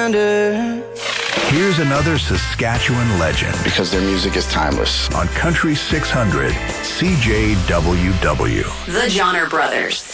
reminder. Here's another Saskatchewan legend. Because their music is timeless. On Country 600, CJWW. The Johnner Brothers.